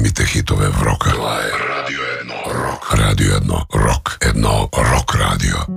Uzmite hitove roka. Radio 1 rock. Radio 1 rock. Jedno rock radio.